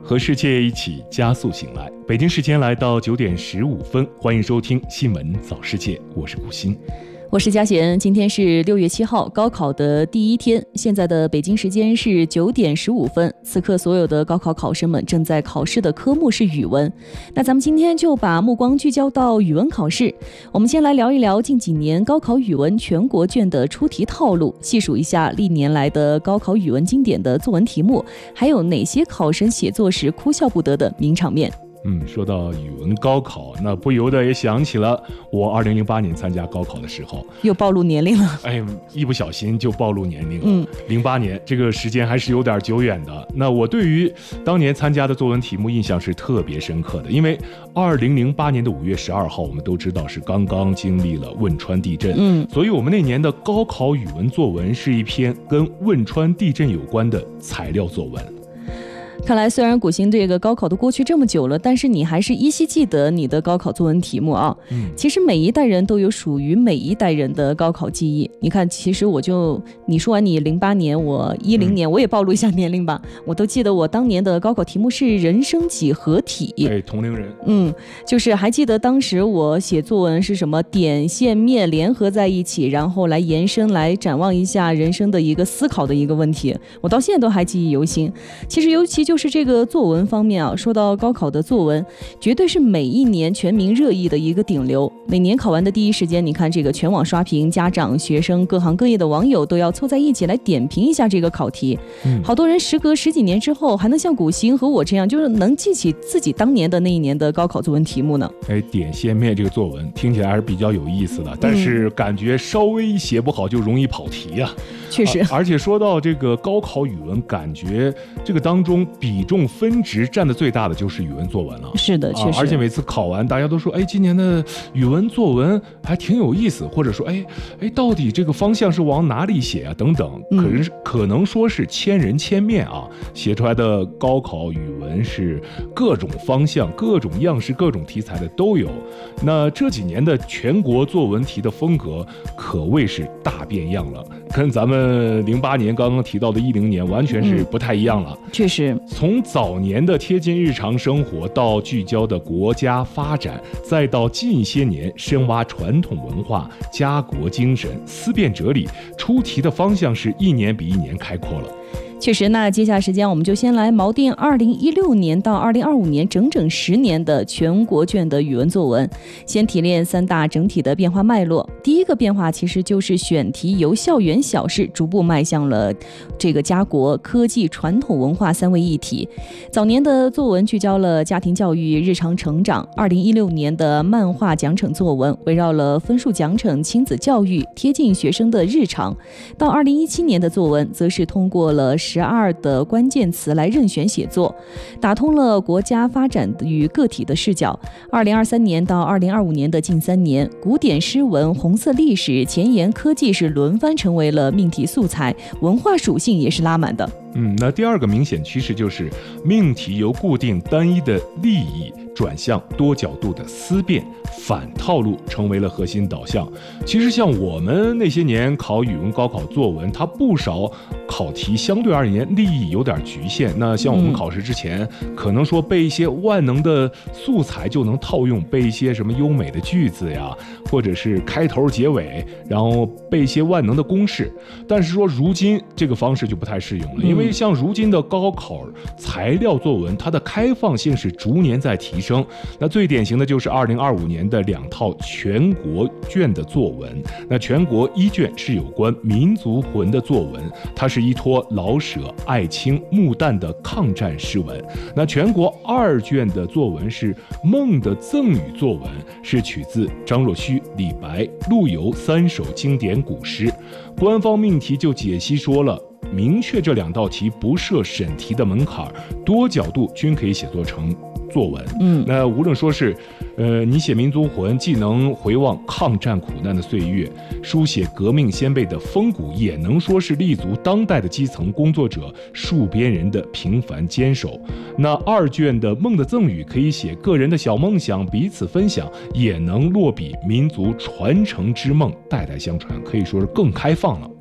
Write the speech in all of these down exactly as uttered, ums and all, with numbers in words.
和世界一起加速醒来。北京时间来到九点十五分，欢迎收听新闻早世界，我是顾鑫。 我是嘉贤，今天是六月七号，高考的第一天。现在的北京时间是九点十五分，此刻所有的高考考生们正在考试的科目是语文。那咱们今天就把目光聚焦到语文考试。我们先来聊一聊近几年高考语文全国卷的出题套路，细数一下历年来的高考语文经典的作文题目，还有哪些考生写作时哭笑不得的名场面。 嗯，说到语文高考，那不由得也想起了我二零零八年参加高考的时候， 又暴露年龄了。 哎，一不小心就暴露年龄了。 嗯， 零八年这个时间还是有点久远的。那我对于当年参加的作文题目印象是特别深刻的，因为二零零八年的五月十二号，我们都知道是刚刚经历了汶川地震， 嗯， 所以我们那年的高考语文作文是一篇跟汶川地震有关的材料作文。 看来虽然古鑫这个高考都过去这么久了，但是你还是依稀记得你的高考作文题目啊。 嗯， 其实每一代人都有属于每一代人的高考记忆。你看，其实我就你说完你零八年，我一零年，嗯，我也暴露一下年龄吧。我都记得我当年的高考题目是人生几何体。 对，同龄人。 嗯，就是还记得当时我写作文是什么点线面联合在一起，然后来延伸来展望一下人生的一个思考的一个问题，我到现在都还记忆犹新。其实尤其就是这个作文方面啊，说到高考的作文，绝对是每一年全民热议的一个顶流。每年考完的第一时间，你看这个全网刷屏，家长、学生、各行各业的网友都要凑在一起来点评一下这个考题。嗯，好多人时隔十几年之后，还能像古鑫和我这样，就是能记起自己当年的那一年的高考作文题目呢。 哎，点线面这个作文听起来还是比较有意思的，但是感觉稍微写不好就容易跑题呀、啊。 确实、 啊，而且说到这个高考语文，感觉这个当中比重分值占的最大的就是语文作文了。 是的，确实、 啊。而且每次考完，大家都说，哎，今年的语文作文还挺有意思，或者说，哎哎，到底这个方向是往哪里写啊？等等，可能是、嗯、可能说是千人千面啊，写出来的高考语文是各种方向、各种样式、各种题材的都有。那这几年的全国作文题的风格可谓是大变样了，跟咱们零八年刚刚提到的一零年完全是不太一样了。 嗯、确实， 从早年的贴近日常生活，到聚焦的国家发展，再到近些年深挖传统文化、家国精神、思辨哲理，出题的方向是一年比一年开阔了。 确实，那接下来时间我们就先来锚定二零一六年到二零二五年整整十年的全国卷的语文作文，先提炼三大整体的变化脉络。第一个变化其实就是选题由校园小事逐步迈向了这个家国、科技、传统文化三位一体。早年的作文聚焦了家庭教育、日常成长，二零一六年的漫画奖惩作文围绕了分数奖惩、亲子教育，贴近学生的日常。到二零一七年的作文则是通过了十二的关键词来任选写作，打通了国家发展与个体的视角。二零二三年到二零二五年的近三年，古典诗文、红色历史、前沿科技是轮番成为了命题素材，文化属性也是拉满的。 嗯，那第二个明显趋势就是命题由固定单一的利益转向多角度的思辨，反套路成为了核心导向。其实像我们那些年考语文高考作文，它不少考题相对而言利益有点局限。那像我们考试之前、嗯、可能说背一些万能的素材就能套用，背一些什么优美的句子呀，或者是开头结尾，然后背一些万能的公式。但是说如今这个方式就不太适用了，因为因为像如今的高考材料作文，它的开放性是逐年在提升。那最典型的就是二零二五年的两套全国卷的作文。那全国一卷是有关民族魂的作文，它是依托老舍、艾青、穆旦的抗战诗文。那全国二卷的作文是梦的赠语作文，是取自张若虚、李白、陆游三首经典古诗。官方命题就解析说了，明确这两道题不设审题的门槛，多角度均可以写作成作文。嗯，那无论说是，呃，你写民族魂，既能回望抗战苦难的岁月，书写革命先辈的风骨，也能说是立足当代的基层工作者、戍边人的平凡坚守。那二卷的梦的赠语可以写个人的小梦想，彼此分享，也能落笔民族传承之梦，代代相传，可以说是更开放了。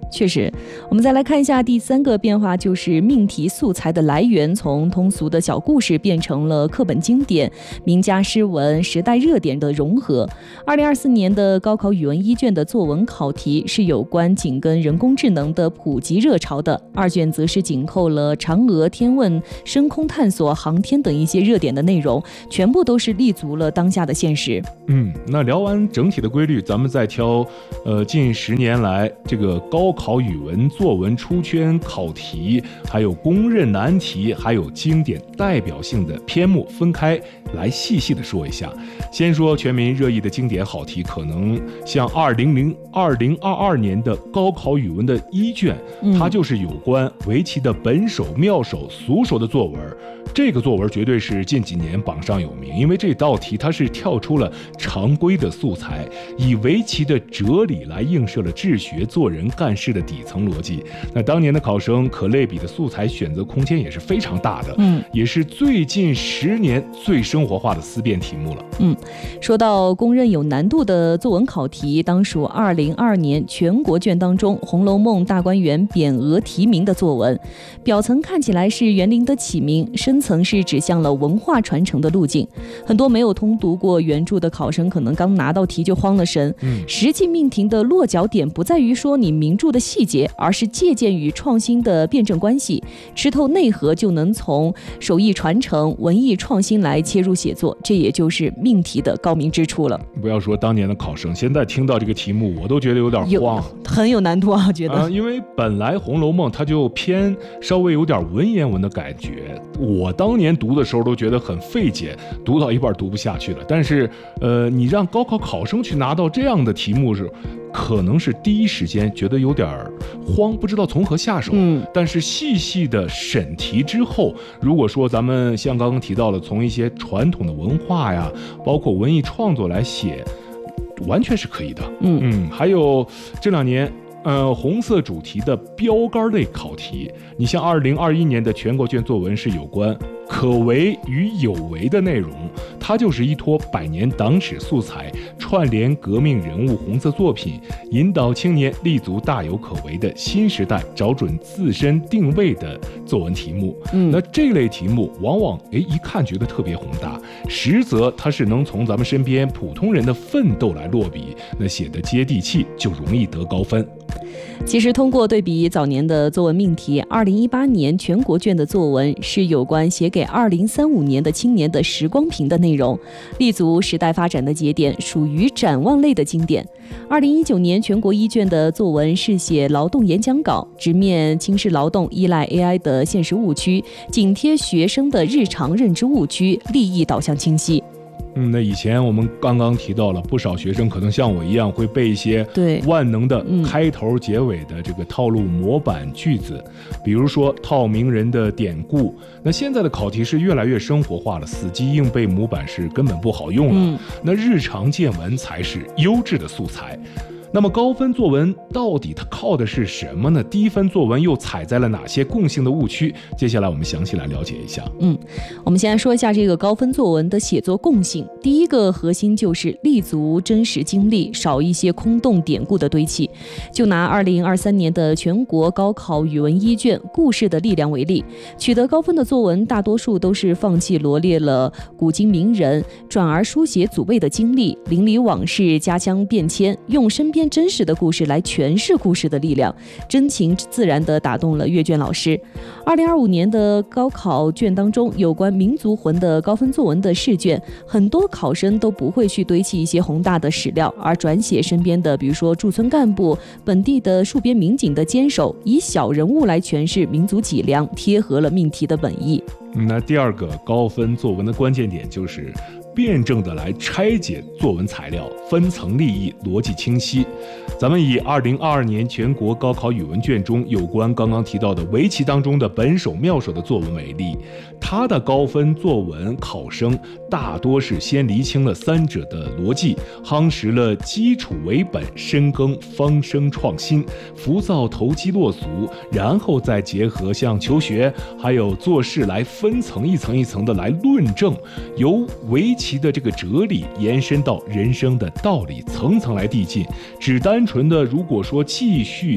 确实，我们再来看一下第三个变化，就是命题素材的来源从通俗的小故事变成了课本经典、名家诗文、时代热点的融合。二零二四年的高考语文一卷的作文考题是有关紧跟人工智能的普及热潮的，二卷则是紧扣了嫦娥、天问、深空探索、航天等一些热点的内容，全部都是立足了当下的现实。 嗯，那聊完整体的规律，咱们再挑呃近十年来这个高考语文作文出圈考题，还有公认难题，还有经典代表性的篇目分开来细细的说一下。先说全民热议的经典好题，可能像二零零二零二二年的高考语文的一卷，它就是有关围棋的本手、妙手、俗手的作文。这个作文绝对是近几年榜上有名，因为这道题它是跳出了常规的素材，以围棋的哲理来映射了治学、做人、干事的底层逻辑。那当年的考生可类比的素材选择空间也是非常大的，嗯，也是最近十年最生活化的思辨题目了。 嗯，说到公认有难度的作文考题，当属二零二二年全国卷当中《红楼梦》大观园匾额题名的作文，表层看起来是园林的起名，深层是指向了文化传承的路径。很多没有通读过原著的考生可能刚拿到题就慌了神。嗯，实际命题的落脚点不在于说你名著的细节，而是借鉴与创新的辩证关系，吃透内核就能从手艺传承、文艺创新来切入写作，这也就是命题的高明之处了。 不要说当年的考生，现在听到这个题目我都觉得有点慌， 很有难度啊，我觉得、呃、 因为本来《红楼梦》它就偏稍微有点文言文的感觉，我当年读的时候都觉得很费解，读到一半读不下去了。但是呃，你让高考考生去拿到这样的题目时，可能是第一时间觉得有点慌，不知道从何下手。嗯，但是细细的审题之后，如果说咱们像刚刚提到的，从一些传统的文化呀，包括文艺创作来写，完全是可以的。嗯嗯，还有这两年。呃，红色主题的标杆类考题，你像二零二一年的全国卷作文是有关可为与有为的内容，它就是依托百年党史素材，串联革命人物红色作品，引导青年立足大有可为的新时代，找准自身定位的作文题目。嗯，那这类题目往往诶一看觉得特别宏大，实则它是能从咱们身边普通人的奋斗来落笔，那写的接地气，就容易得高分。 其实通过对比早年的作文命题，二零一八年全国卷的作文是有关写给二零三五年的青年的时光屏的内容，立足时代发展的节点，属于展望类的经典。二零一九年全国一卷的作文是写劳动演讲稿，直面轻视劳动、依赖 A I 的现实误区，紧贴学生的日常认知误区，利益导向清晰。 嗯，那以前我们刚刚提到了，不少学生可能像我一样会背一些万能的开头结尾的这个套路模板句子，嗯、比如说套名人的典故。那现在的考题是越来越生活化了，死记硬背模板是根本不好用了。嗯、那日常见闻才是优质的素材。那么高分作文到底它靠的是什么呢？低分作文又踩在了哪些共性的误区？接下来我们详细来了解一下。 嗯，我们先来说一下这个高分作文的写作共性。第一个核心就是立足真实经历，少一些空洞典故的堆砌。就拿二零二三年的全国高考语文一卷《故事的力量》为例，取得高分的作文大多数都是放弃罗列了古今名人，转而书写祖辈的经历，淋漓往事，家乡变迁，用身边真实的故事来诠释故事的力量，真情自然地打动了阅卷老师。二零二五年的高考卷当中，有关民族魂的高分作文的试卷，很多考生都不会去堆砌一些宏大的史料，而转写身边的，比如说驻村干部、本地的戍边民警的坚守，以小人物来诠释民族脊梁，贴合了命题的本意。 那第二个高分作文的关键点就是辩证的来拆解作文材料，分层利益，逻辑清晰。咱们以二零二二年全国高考语文卷中有关刚刚提到的围棋当中的本手妙手的作文为例，它的高分作文考生大多是先厘清了三者的逻辑，夯实了基础为本，深耕方生创新，浮躁投机落俗，然后再结合像求学还有做事来分层一层一层的来论证，由围棋其的这个哲理延伸到人生的道理，层层来递进。只单纯的如果说继续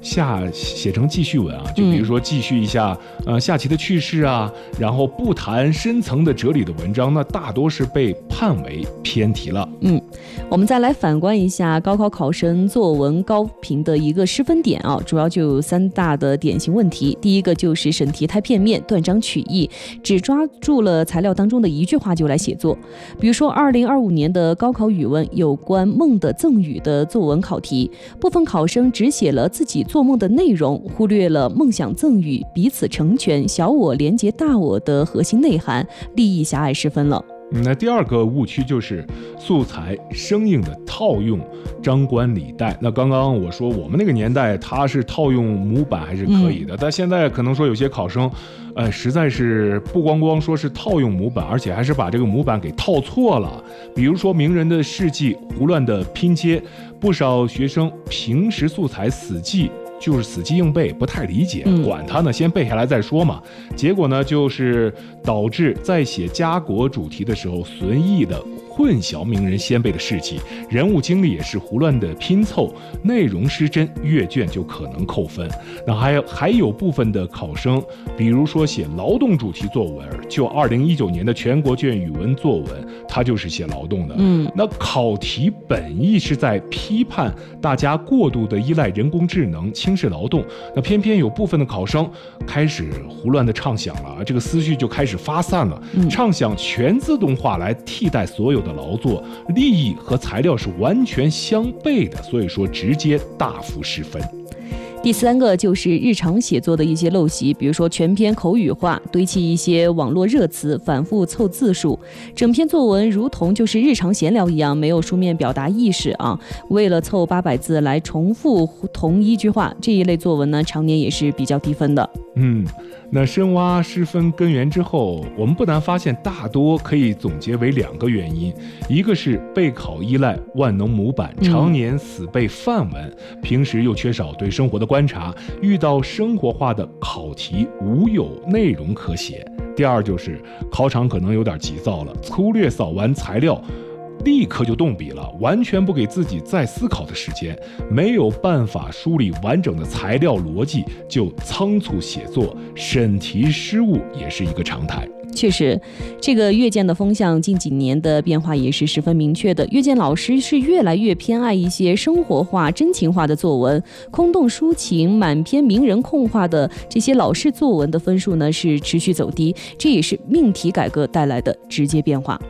下写成记叙文啊，就比如说记叙一下呃下棋的趣事啊，然后不谈深层的哲理的文章，那大多是被判为偏题了。 嗯，我们再来反观一下高考考生作文高评的一个失分点啊，主要就有三大的典型问题。第一个就是审题太片面，断章取义，只抓住了材料当中的一句话就来写作。比如说二零二五年的高考语文有关梦的赠语的作文考题，部分考生只写了自己做梦的内容，忽略了梦想赠语、彼此成全、小我连接大我的核心内涵，立意狭隘，失分了。 那第二个误区就是素材生硬的套用张冠李戴。那刚刚我说我们那个年代它是套用模板还是可以的，嗯、但现在可能说有些考生呃，实在是不光光说是套用模板，而且还是把这个模板给套错了。比如说名人的事迹胡乱的拼接，不少学生平时素材死记，就是死记硬背，不太理解，管他呢，先背下来再说嘛。结果呢，就是导致在写家国主题的时候随意的混淆名人先辈的事迹，人物经历也是胡乱的拼凑，内容失真，阅卷就可能扣分。那还有还有部分的考生，比如说写劳动主题作文，就二零一九年的全国卷语文作文，它就是写劳动的。嗯，那考题本意是在批判大家过度的依赖人工智能，轻视劳动。那偏偏有部分的考生开始胡乱的畅想了，这个思绪就开始发散了，嗯、畅想全自动化来替代所有的劳作，利益和材料是完全相悖的，所以说直接大幅失分。 第三个就是日常写作的一些陋习，比如说全篇口语化，堆砌一些网络热词，反复凑字数，整篇作文如同就是日常闲聊一样，没有书面表达意识啊。为了凑八百字来重复同一句话，这一类作文呢，常年也是比较低分的。 嗯，那深挖失分根源之后，我们不难发现，大多可以总结为两个原因：一个是备考依赖万能模板，常年死背范文，嗯、平时又缺少对生活的观察，遇到生活化的考题无有内容可写。第二就是考场可能有点急躁了，粗略扫完材料立刻就动笔了，完全不给自己再思考的时间，没有办法梳理完整的材料逻辑，就仓促写作，审题失误也是一个常态。 确实，这个阅卷的风向近几年的变化也是十分明确的。阅卷老师是越来越偏爱一些生活化、真情化的作文，空洞抒情、满篇名人控话的这些老式作文的分数呢是持续走低，这也是命题改革带来的直接变化。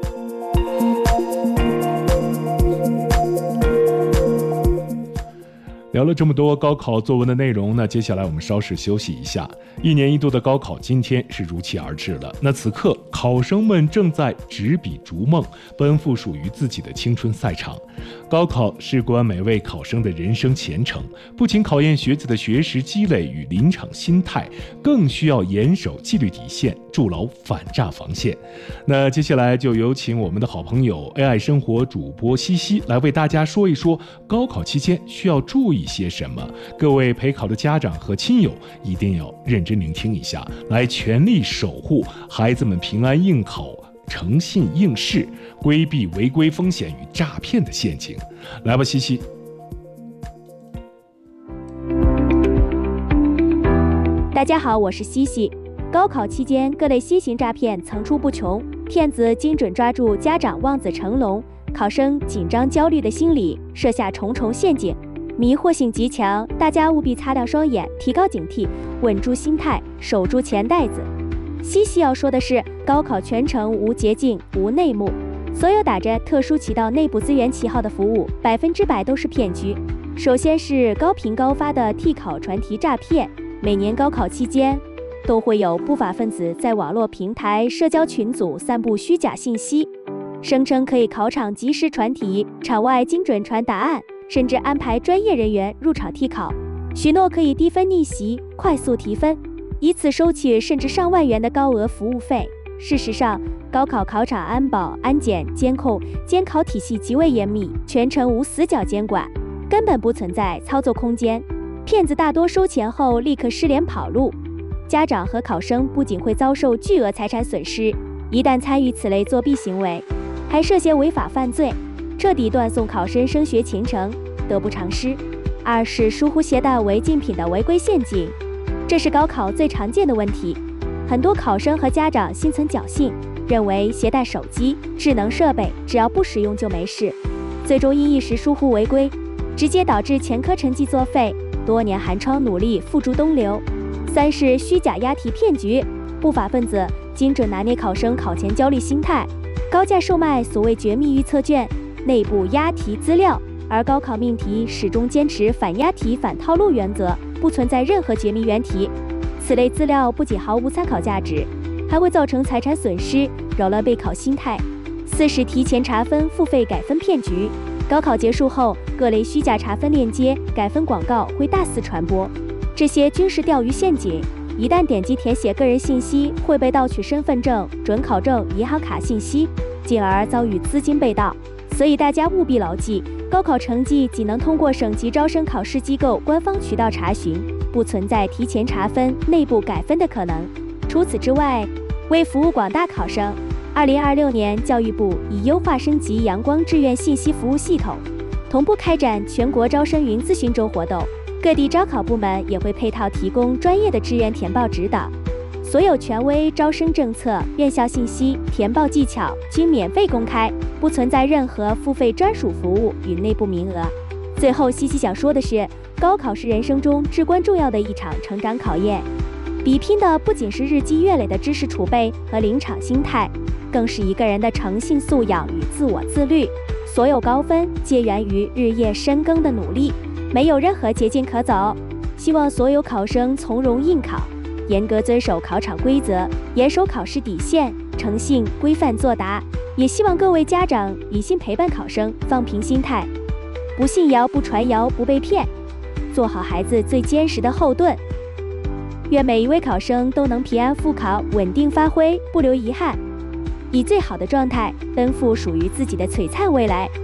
聊了这么多高考作文的内容，那接下来我们稍事休息一下。一年一度的高考今天是如期而至了，那此刻考生们正在执笔逐梦，奔赴属于自己的青春赛场。高考事关每位考生的人生前程，不仅考验学子的学识积累与临场心态，更需要严守纪律底线，筑牢反诈防线。那接下来就有请我们的好朋友 A I 生活主播西西来为大家说一说高考期间需要注意些什么。各位陪考的家长和亲友一定要认真聆听一下，来全力守护孩子们平安应考、诚信应试，规避违规风险与诈骗的陷阱。来吧，西西。 大家好，我是西西。高考期间，各类新型诈骗层出不穷，骗子精准抓住家长望子成龙、考生紧张焦虑的心理，设下重重陷阱，迷惑性极强，大家务必擦亮双眼，提高警惕，稳住心态，守住钱袋子。西西要说的是，高考全程无捷径、无内幕，所有打着特殊渠道内部资源旗号的服务，百分之百都是骗局。首先是高频高发的替考传题诈骗，每年高考期间，都会有不法分子在网络平台、社交群组散布虚假信息，声称可以考场及时传题，场外精准传答案，甚至安排专业人员入场替考，许诺可以低分逆袭、快速提分，以此收取甚至上万元的高额服务费。事实上，高考考场安保、安检、监控、监考体系极为严密，全程无死角监管，根本不存在操作空间。骗子大多收钱后立刻失联跑路，家长和考生不仅会遭受巨额财产损失，一旦参与此类作弊行为，还涉嫌违法犯罪，彻底断送考生升学前程，得不偿失。 二是疏忽携带违禁品的违规陷阱。这是高考最常见的问题。很多考生和家长心存侥幸，认为携带手机、智能设备只要不使用就没事，最终因一时疏忽违规，直接导致前科成绩作废，多年寒窗努力付诸东流。三是虚假押题骗局，不法分子精准拿捏考生考前焦虑心态，高价售卖所谓绝密预测卷、内部押题资料，而高考命题始终坚持反押题、反套路原则，不存在任何绝密原题。此类资料不仅毫无参考价值，还会造成财产损失，扰乱备考心态。四是提前查分、付费改分骗局，高考结束后，各类虚假查分链接、改分广告会大肆传播，这些均是钓鱼陷阱。一旦点击填写个人信息，会被盗取身份证、准考证、银行卡信息，进而遭遇资金被盗。所以大家务必牢记，高考成绩仅能通过省级招生考试机构官方渠道查询，不存在提前查分、内部改分的可能。除此之外，为服务广大考生，二零二六年教育部已优化升级阳光志愿信息服务系统，同步开展全国招生云咨询周活动，各地招考部门也会配套提供专业的志愿填报指导。所有权威招生政策、院校信息、填报技巧均免费公开，不存在任何付费专属服务与内部名额。最后，西西想说的是，高考是人生中至关重要的一场成长考验，比拼的不仅是日积月累的知识储备和临场心态，更是一个人的诚信素养与自我自律。所有高分皆源于日夜深耕的努力，没有任何捷径可走。希望所有考生从容应考，严格遵守考场规则，严守考试底线，诚信规范作答。也希望各位家长以心陪伴考生，放平心态，不信谣、不传谣、不被骗，做好孩子最坚实的后盾。愿每一位考生都能平安复考，稳定发挥，不留遗憾，以最好的状态奔赴属于自己的璀璨未来。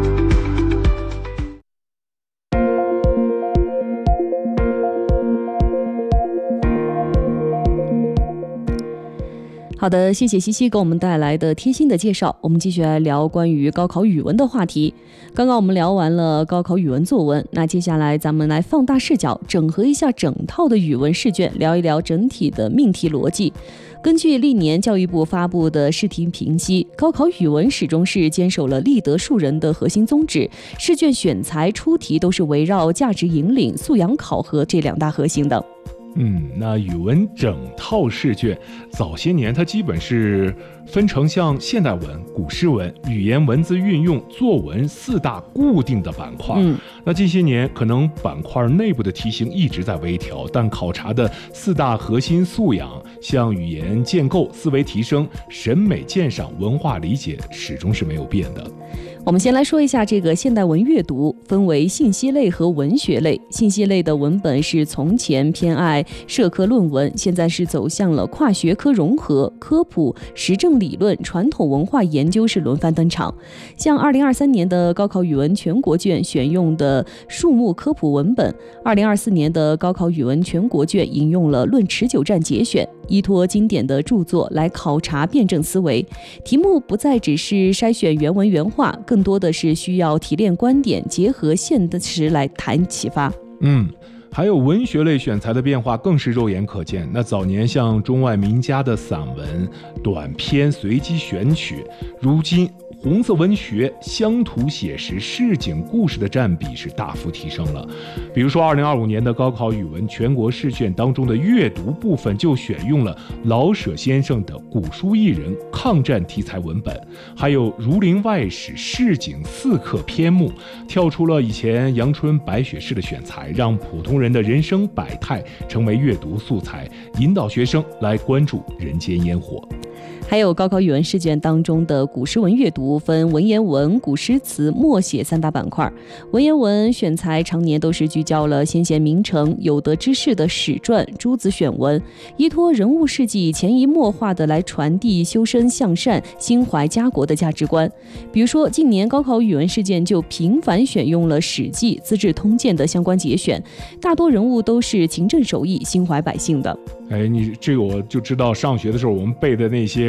好的，谢谢西西给我们带来的贴心的介绍。我们继续来聊关于高考语文的话题。刚刚我们聊完了高考语文作文，那接下来咱们来放大视角，整合一下整套的语文试卷，聊一聊整体的命题逻辑。根据历年教育部发布的试题评析，高考语文始终是坚守了立德树人的核心宗旨，试卷选材出题都是围绕价值引领、素养考核这两大核心的。 嗯，那语文整套试卷，早些年它基本是分成像现代文、古诗文、语言文字运用、作文四大固定的板块。 嗯， 那近些年可能板块内部的题型一直在微调，但考察的四大核心素养，像语言建构、思维提升、审美鉴赏、文化理解，始终是没有变的。 我们先来说一下这个现代文阅读，分为信息类和文学类。信息类的文本是从前偏爱社科论文，现在是走向了跨学科融合、科普、时政理论、传统文化研究是轮番登场。像二零二三年的高考语文全国卷选用的树木科普文本，二零二四年的高考语文全国卷引用了《论持久战》节选，依托经典的著作来考察辩证思维。题目不再只是筛选原文原话，更多的是需要提炼观点，结合现实来谈启发。 嗯，还有文学类选材的变化更是肉眼可见。那早年像中外名家的散文、短篇随机选取，如今红色文学、乡土写实、市井故事的占比是大幅提升了。比如说二零二五年的高考语文全国试卷当中的阅读部分就选用了老舍先生的古书艺人抗战题材文本，还有儒林外史、市井四课篇目，跳出了以前阳春白雪式的选材，让普通人的人生百态成为阅读素材，引导学生来关注人间烟火。 还有高考语文试卷当中的古诗文阅读，分文言文、古诗词、默写三大板块。文言文选材常年都是聚焦了先贤名臣、有德之士的史传、诸子选文，依托人物事迹潜移默化的来传递修身向善、心怀家国的价值观。比如说近年高考语文试卷就频繁选用了《史记》、《资治通鉴》的相关节选，大多人物都是勤政守义、心怀百姓的。 哎，你这个我就知道，上学的时候我们背的那些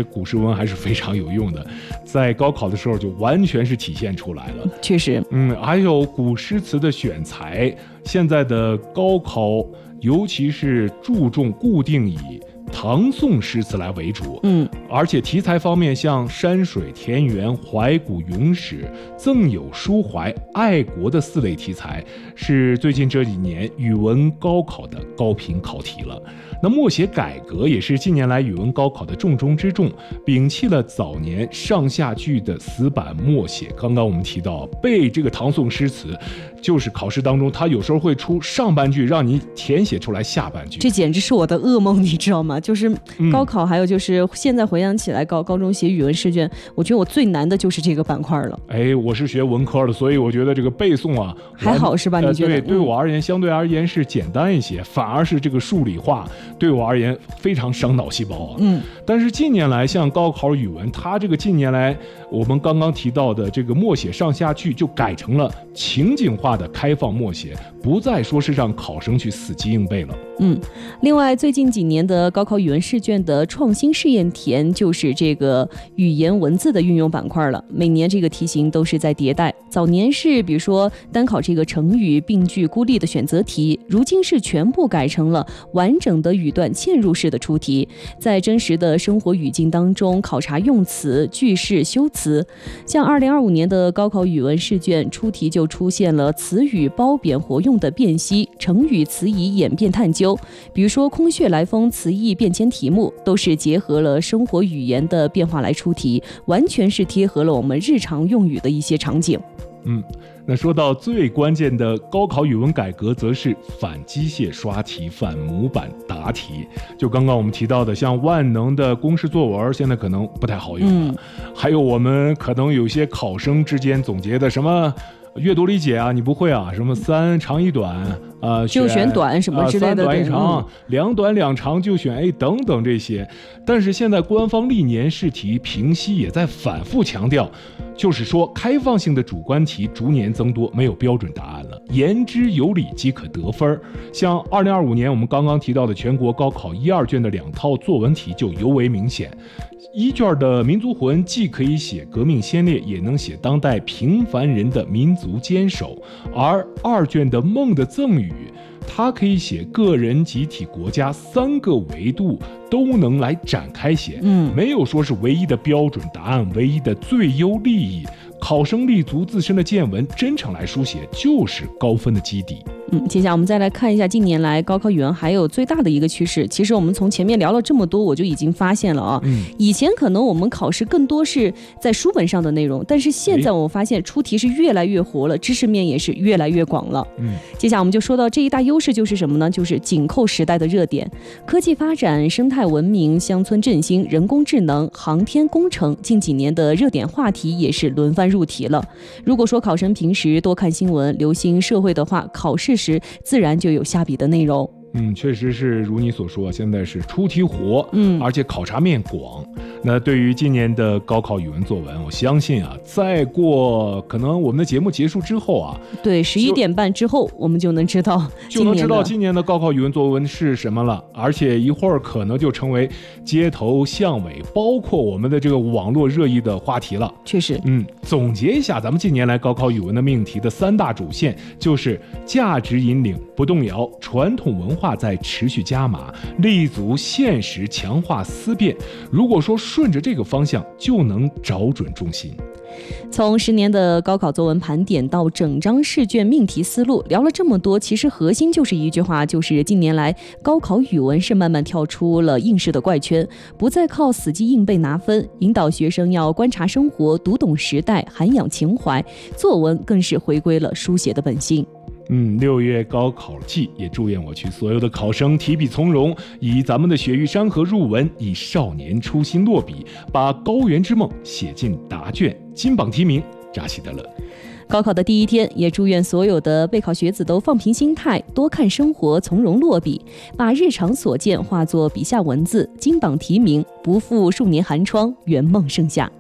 古诗文还是非常有用的，在高考的时候就完全是体现出来了。 确实， 嗯，还有古诗词的选材，现在的高考尤其是注重固定以唐宋诗词来为主， 嗯， 而且题材方面，像山水、田园、怀古、咏史、赠友、抒怀、爱国的四类题材，是最近这几年语文高考的高频考题了。那默写改革也是近年来语文高考的重中之重，摒弃了早年上下句的死板默写。刚刚我们提到背这个唐宋诗词，就是考试当中它有时候会出上半句让你填写出来下半句， 这简直是我的噩梦，你知道吗？就是高考，还有就是现在回想起来高高中写语文试卷，我觉得我最难的就是这个板块了。 哎，我是学文科的，所以我觉得这个背诵啊还好是吧？你觉得？ 呃、对，对我而言相对而言是简单一些，反而是这个数理化对我而言非常伤脑细胞啊。 嗯， 但是近年来像高考语文，它这个近年来我们刚刚提到的这个默写上下句就改成了情景化的开放默写，不再说是让考生去死记硬背了。 嗯，另外最近几年的高考语文试卷的创新试验田就是这个语言文字的运用板块了，每年这个题型都是在迭代。早年是比如说单考这个成语、并句、孤立的选择题，如今是全部改成了完整的语段嵌入式的出题，在真实的生活语境当中考察用词、句式、修辞。像二零二五年的高考语文试卷出题就出现了词语褒贬活用的辨析、成语词义演变探究，比如说空穴来风词义变迁题目，都是结合了生活语言的变化来出题，完全是贴合了我们日常用语的一些场景。 嗯，那说到最关键的高考语文改革，则是反机械刷题、反模板答题。就刚刚我们提到的，像万能的公式作文，现在可能不太好用了。嗯、还有我们可能有些考生之间总结的什么阅读理解啊，你不会啊？什么三长一短啊、呃， 就选短什么之类的， 呃、三短一长，嗯、两短两长就选 A 等等这些。但是现在官方历年试题评析也在反复强调，就是说开放性的主观题逐年增多，没有标准答案了，言之有理即可得分。像二零二五年我们刚刚提到的全国高考一二卷的两套作文题就尤为明显。一卷的民族魂既可以写革命先烈，也能写当代平凡人的民族坚守，而二卷的梦的赠语，它可以写个人、集体、国家三个维度都能来展开写， 嗯， 没有说是唯一的标准答案，唯一的最优利益。考生立足自身的见闻，真诚来书写，就是高分的基底。 嗯，接下来我们再来看一下近年来高考语文还有最大的一个趋势。其实我们从前面聊了这么多，我就已经发现了啊，嗯、以前可能我们考试更多是在书本上的内容，但是现在我发现出题是越来越活了，知识面也是越来越广了。 嗯， 接下来我们就说到这一大优势就是什么呢？就是紧扣时代的热点，科技发展、生态文明、乡村振兴、人工智能、航天工程，近几年的热点话题也是轮番入题了。如果说考生平时多看新闻、留心社会的话，考试时自然就有下笔的内容。 嗯，确实是如你所说，现在是出题活， 嗯， 而且考察面广。那对于今年的高考语文作文，我相信啊，再过可能我们的节目结束之后啊， 对，十一点半之后我们就能知道就能知道今年的高考语文作文是什么了，而且一会儿可能就成为街头巷尾，包括我们的这个网络热议的话题了。 确实， 嗯，总结一下咱们近年来高考语文的命题的三大主线，就是价值引领不动摇，传统文化在持续加码，立足现实强化思辨。如果说顺着这个方向，就能找准重心。 从十年的高考作文盘点到整张试卷命题思路，聊了这么多，其实核心就是一句话，就是近年来高考语文是慢慢跳出了应试的怪圈，不再靠死记硬背拿分，引导学生要观察生活，读懂时代，涵养情怀，作文更是回归了书写的本性。 嗯，六月高考季，也祝愿我区所有的考生提笔从容，以咱们的雪域山河入文，以少年初心落笔，把高原之梦写进答卷，金榜题名，扎西德勒。 高考的第一天，也祝愿所有的备考学子都放平心态，多看生活，从容落笔，把日常所见化作笔下文字，金榜题名，不负数年寒窗，圆梦盛夏。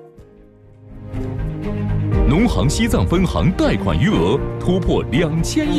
农行西藏分行贷款余额突破两千亿。